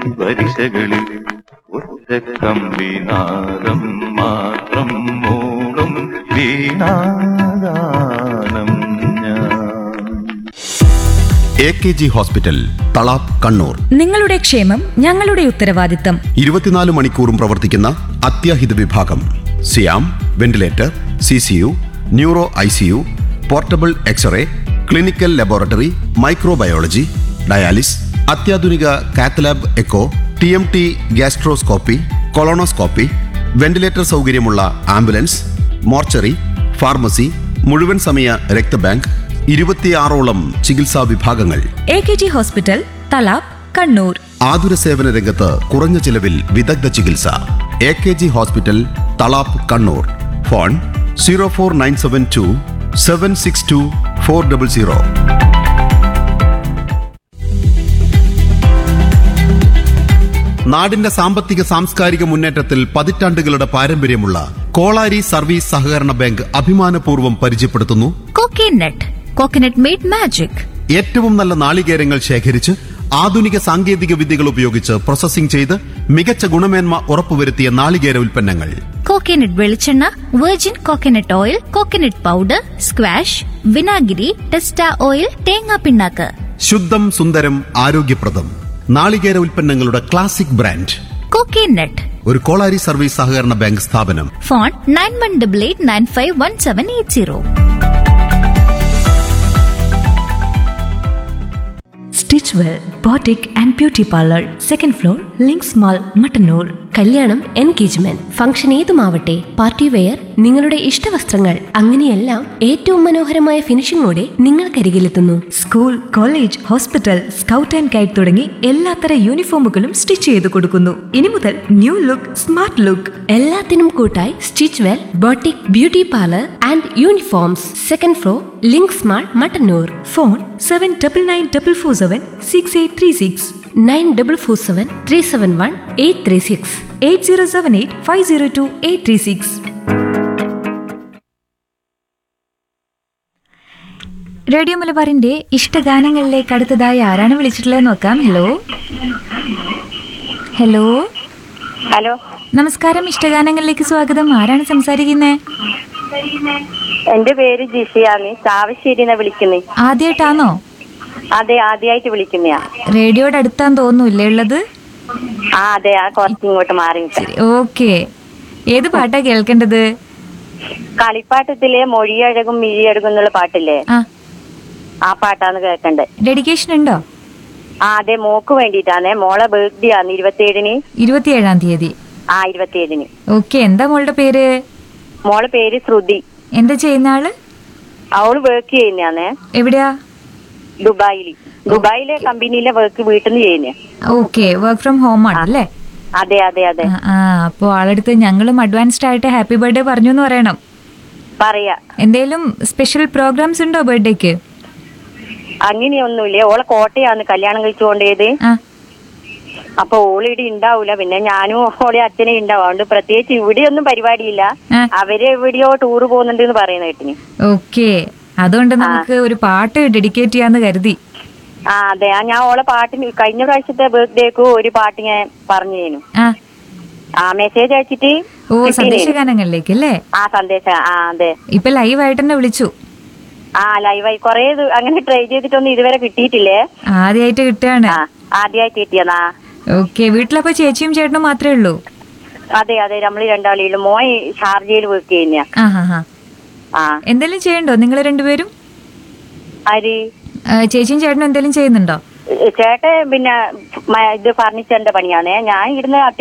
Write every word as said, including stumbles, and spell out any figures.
വരിശകളിൽ ഒറ്റക്കമ്പിനാദം മാത്രം മൂളും വീണാഗാനം ഞാൻ. A K G hospital, Thalap, Kannur. നിങ്ങളുടെ ക്ഷേമം ഞങ്ങളുടെ ഉത്തരവാദിത്തം. ഇരുപത്തിനാല് മണിക്കൂറും പ്രവർത്തിക്കുന്ന അത്യാഹിത വിഭാഗം, സിയാം, ventilator, C C U, neuro I C U, portable x-ray, clinical laboratory, microbiology, dialysis, അത്യാധുനിക cath lab echo, T M T, gastroscopy, colonoscopy, ventilator സൗകര്യമുള്ള ആംബുലൻസ്, മോർച്ചറി, ഫാർമസി, മുഴുവൻ സമയ രക്തബാങ്ക്, ഇരുപത്തിയാറോളം ചികിത്സാ വിഭാഗങ്ങൾ. A K G hospital, Thalap, Kannur. ആതുര സേവന രംഗത്ത് കുറഞ്ഞ ചിലവിൽ വിദഗ്ധ ചികിത്സ. A K G hospital, Thalap, Kannur. Phone zero four nine seven to seven six to four double zero. നാടിന്റെ സാമ്പത്തിക സാംസ്കാരിക മുന്നേറ്റത്തിൽ പതിറ്റാണ്ടുകളുടെ പാരമ്പര്യമുള്ള കോളാരി സർവീസ് സഹകരണ ബാങ്ക് അഭിമാനപൂർവ്വം പരിചയപ്പെടുത്തുന്നു കോക്കനട്ട്. Coconut made magic. ഏറ്റവും നല്ല നാളികേരങ്ങൾ ശേഖരിച്ച് ആധുനിക സാങ്കേതിക വിദ്യകൾ ഉപയോഗിച്ച് പ്രോസസ്സിംഗ് ചെയ്ത് മികച്ച ഗുണമേന്മ ഉറപ്പുവരുത്തിയ നാളികേര ഉൽപ്പന്നങ്ങൾ. കോക്കനട്ട് വെളിച്ചെണ്ണ, virgin coconut oil, coconut powder, squash, വിനാഗിരി, ടെസ്റ്റ ഓയിൽ, തേങ്ങാ പിണ്ണാക്ക്. ശുദ്ധം സുന്ദരം ആരോഗ്യപ്രദം നാളികേര ഉൽപ്പന്നങ്ങളുടെ ക്ലാസിക് ബ്രാൻഡ് കോക്കനട്ട്. ഒരു കോളാരി സർവീസ് സഹകരണ ബാങ്ക് സ്ഥാപനം. Phone nine one double eight nine five one seven eight zero. Stitch well boutique and beauty parlour, second floor, links mall, Mattannur. കല്യാണം, എൻഗേജ്മെന്റ്, ഫംഗ്ഷൻ ഏതുമാവട്ടെ, പാർട്ടി വെയർ, നിങ്ങളുടെ ഇഷ്ടവസ്ത്രങ്ങൾ, അങ്ങനെയെല്ലാം ഏറ്റവും മനോഹരമായ ഫിനിഷിംഗോടെ നിങ്ങൾക്കരികിലെത്തുന്നു. School, college, hospital, scout and guide തുടങ്ങി എല്ലാത്തര യൂണിഫോമുകളും stitch ചെയ്ത് കൊടുക്കുന്നു. ഇനി മുതൽ ന്യൂ ലുക്ക്, സ്മാർട്ട് ലുക്ക്. എല്ലാത്തിനും കൂട്ടായി stitch well boutique beauty parlour and uniforms, second floor, links mall, Mattannur. Phone seven double nine double four seven six eight three six, nine double four seven three seven one eight three six, eight zero seven eight five zero to eight three six. Radio മലബാറിന്റെ ഇഷ്ടഗാനങ്ങളിലേക്ക് അടുത്തതായി ആരാണ് വിളിച്ചിട്ടുള്ളത് നോക്കാം. Hello hello hello, നമസ്കാരം. ഇഷ്ടഗാനങ്ങളിലേക്ക് സ്വാഗതം. ആരാണ് സംസാരിക്കുന്നത്? എന്റെ പേര് ജിഷിയാണ്, ചാവശ്ശേരിന്നാ വിളിക്കുന്നേ. ആദ്യമായിട്ടാണോ? അതെ, ആദ്യമായിട്ട് വിളിക്കുന്നയാ. റേഡിയോയുടെ അടുത്താന്ന് തോന്നൂല്ലേ ഉള്ളത്? ആ അതെ, ആ കുറച്ച് ഇങ്ങോട്ട് മാറി. ഓക്കെ, ഏത് പാട്ടാ കേൾക്കേണ്ടത്? കളിപ്പാട്ടത്തിലെ മൊഴിയഴകും മിഴിയഴകും എന്നുള്ള പാട്ടില്ലേ, ആ ആ പാട്ടാണ് കേൾക്കണ്ടേ. ഡെഡിക്കേഷൻ ഉണ്ടോ? ആ അതെ, മോക്ക് വേണ്ടിട്ടാണേ. മോളെ ബർത്ത്ഡേ ആണ് ഇരുപത്തിയേഴിന്. ഇരുപത്തിയേഴാം തീയതി? ആ ഇരുപത്തിയേഴിന്. ഓക്കെ, എന്താ മോളുടെ പേര്? മോളെ പേര് ശ്രുതി. എന്താ ചെയ്യുന്ന ആള്? അവള് വർക്ക് ചെയ്യുന്നയാന്നേ. എവിടെയാ? ദുബായില്. ദുബായിലെ കമ്പനിയിലെ വർക്ക് വീട്ടിൽ നിന്ന് ചെയ്യുന്നേ. ഓക്കെ, വർക്ക് ഫ്രം ഹോം ആണല്ലേ? അതെ അതെ അതെ. ആ, അപ്പൊ ആളടുത്ത് ഞങ്ങളും അഡ്വാൻസ്ഡ് ആയിട്ട് ഹാപ്പി ബർത്ത്ഡേ പറഞ്ഞു എന്ന് പറയണം. പറയാ. എന്തേലും സ്പെഷ്യൽ പ്രോഗ്രാംസ് ഉണ്ടോ ബർത്ത്ഡേക്ക്? അങ്ങനെയൊന്നുമില്ലേ, ഓളെ കോട്ടയാന്ന് കല്യാണം കഴിച്ചു കൊണ്ടേത്. അപ്പൊ ഓളിവിടെ ഉണ്ടാവൂല, പിന്നെ ഞാനും ഓളെ അച്ഛനെ ഉണ്ടാവും. അതുകൊണ്ട് പ്രത്യേകിച്ച് ഇവിടെയൊന്നും പരിപാടിയില്ല. അവര് എവിടെയോ ടൂറ് പോകുന്നുണ്ട് എന്ന് പറയുന്ന കേട്ടിന്. ഓക്കെ, അതുകൊണ്ട് നമുക്ക് ഒരു പാട്ട് ഡെഡിക്കേറ്റ് ചെയ്യാന്ന് കരുതി. ആ അതെ, ഞാൻ ഓളെ പാട്ടിന് കഴിഞ്ഞ പ്രാവശ്യത്തെ ബർത്ത്ഡേക്ക് ഒരു പാട്ട് ഞാൻ പറഞ്ഞു തരുന്നു. ആ മെസ്സേജ് അയച്ചിട്ട്. ഓ, സന്ദേശഗാനങ്ങളിലേക്ക് അല്ലേ? ആ സന്ദേശം. ആ അതെ, ഇപ്പൊ ലൈവ് ആയിട്ട് തന്നെ വിളിച്ചു. ആ ലൈവായി കൊറേ അങ്ങനെ ട്രൈ ചെയ്തിട്ടൊന്നും ഇതുവരെ കിട്ടിയിട്ടില്ലേ. ആദ്യമായിട്ട് കിട്ടുകയാണ്. ആദ്യമായിട്ട് കിട്ടിയതാ. ഓക്കെ, വീട്ടിലപ്പോ ചേച്ചിയും ചേട്ടനും മാത്രമേ ഉള്ളൂ? അതെ അതെ, നമ്മള് രണ്ടാളിയുള്ളൂ. മോൻ ഷാർജയിൽ വർക്ക് ചെയ്യുന്ന. ആ, എന്തെങ്കിലും ചെയ്യണ്ടോ നിങ്ങൾ രണ്ടുപേരും? ആര്? ചേച്ചിയും ചേട്ടനും എന്തെങ്കിലും ചെയ്യുന്നുണ്ടോ? ചേട്ടൻ പിന്നെ ഇത് ഫർണിച്ചറിന്റെ പണിയാണേ. ഞാൻ ഇവിടുന്ന്